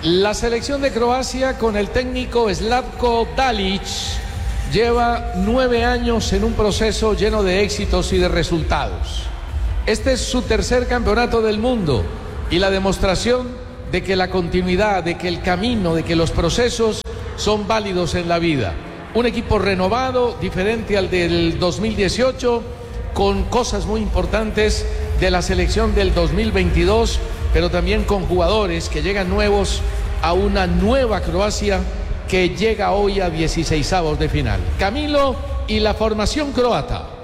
La selección de Croacia con el técnico Slavko Dalic lleva 9 años en un proceso lleno de éxitos y de resultados. Este es su tercer campeonato del mundo y la demostración de que la continuidad, de que el camino, de que los procesos son válidos en la vida. Un equipo renovado, diferente al del 2018, con cosas muy importantes de la selección del 2022, pero también con jugadores que llegan nuevos a una nueva Croacia que llega hoy a 16avos de final. Camilo y la formación croata.